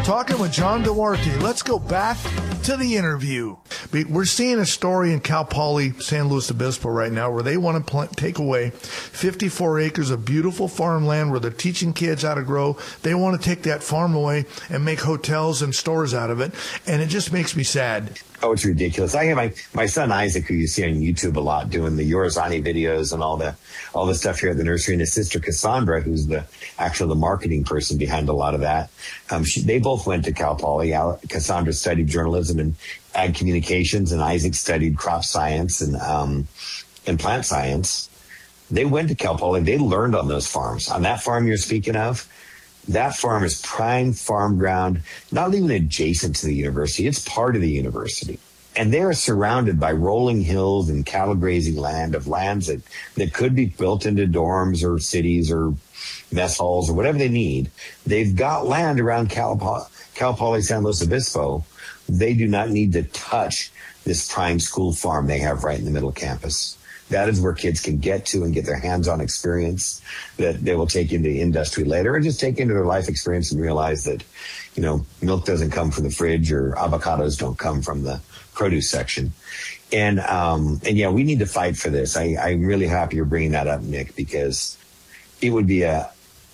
Talking with John Duarte. Let's go back to the interview. We're seeing a story in Cal Poly, San Luis Obispo right now, where they want to take away 54 acres of beautiful farmland where they're teaching kids how to grow. They want to take that farm away and make hotels and stores out of it. And it just makes me sad. Oh, it's ridiculous. I have my son Isaac, who you see on YouTube a lot, doing the Yorizani videos and all the stuff here at the nursery, and his sister Cassandra, who's the marketing person behind a lot of that. They both went to Cal Poly. Cassandra studied journalism and ag communications, and Isaac studied crop science and plant science. They went to Cal Poly. They learned on those farms. On that farm you're speaking of, that farm is prime farm ground, not even adjacent to the university. It's part of the university. And they are surrounded by rolling hills and cattle grazing lands that could be built into dorms or cities or mess halls or whatever they need. They've got land around Cal Poly San Luis Obispo. They do not need to touch this prime school farm they have right in the middle of campus. That is where kids can get to and get their hands-on experience that they will take into industry later, or just take into their life experience and realize that, milk doesn't come from the fridge or avocados don't come from the produce section. And yeah, we need to fight for this. I'm really happy you're bringing that up, Nick, because it would be a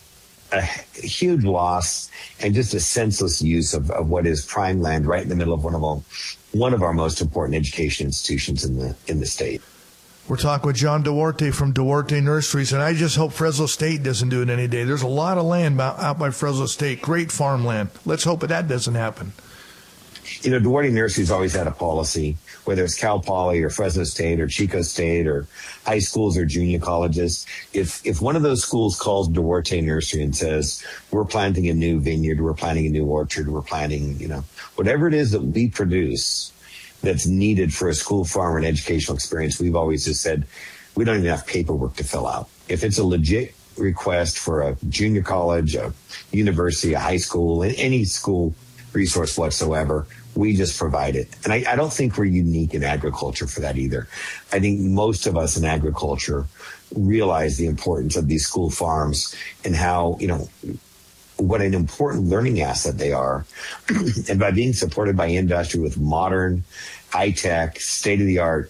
huge loss and just a senseless use of what is prime land right in the middle of one of our most important education institutions in the state. We're talking with John Duarte from Duarte Nurseries, and I just hope Fresno State doesn't do it any day. There's a lot of land out by Fresno State, great farmland. Let's hope that doesn't happen. Duarte Nurseries always had a policy, whether it's Cal Poly or Fresno State or Chico State or high schools or junior colleges. If one of those schools calls Duarte Nursery and says, we're planting a new vineyard, we're planting a new orchard, we're planting, whatever it is that we produce that's needed for a school farm or an educational experience, we've always just said, we don't even have paperwork to fill out. If it's a legit request for a junior college, a university, a high school, any school resource whatsoever, we just provide it. And I don't think we're unique in agriculture for that either. I think most of us in agriculture realize the importance of these school farms and how, what an important learning asset they are. And by being supported by industry with modern, high-tech, state-of-the-art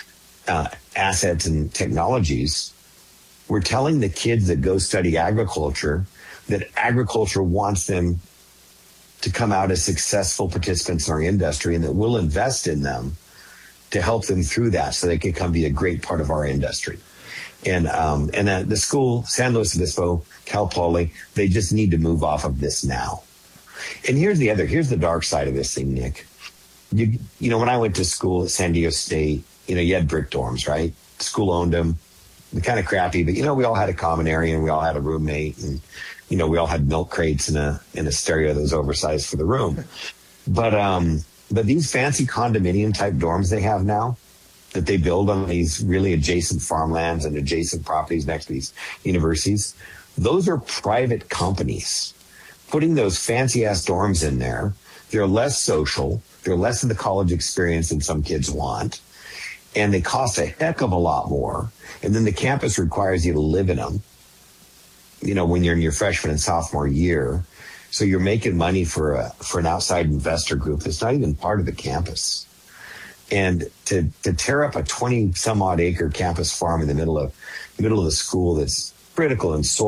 assets and technologies, we're telling the kids that go study agriculture that agriculture wants them to come out as successful participants in our industry, and that we'll invest in them to help them through that so they can come be a great part of our industry. And the school, San Luis Obispo, Cal Poly, they just need to move off of this now. And here's the dark side of this thing, Nick. When I went to school at San Diego State, you had brick dorms, right? School owned them. They're kind of crappy, but we all had a common area and we all had a roommate, and we all had milk crates and a stereo that was oversized for the room. But these fancy condominium type dorms they have now, that they build on these really adjacent farmlands and adjacent properties next to these universities, those are private companies putting those fancy ass dorms in there. They're less social. They're less of the college experience than some kids want. And they cost a heck of a lot more. And then the campus requires you to live in them, when you're in your freshman and sophomore year. So you're making money for an outside investor group that's not even part of the campus. And to tear up a 20 some odd acre campus farm in the middle of the school that's critical in soil